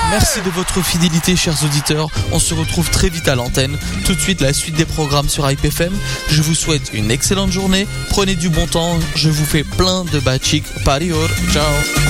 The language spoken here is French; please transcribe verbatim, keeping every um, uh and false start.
Merci de votre fidélité, chers auditeurs. On se retrouve très vite à l'antenne. Tout de suite, la suite des programmes sur Hype F M. Je vous souhaite une excellente journée. Prenez du bon temps. Je vous fais plein de bachik. Parior. Ciao.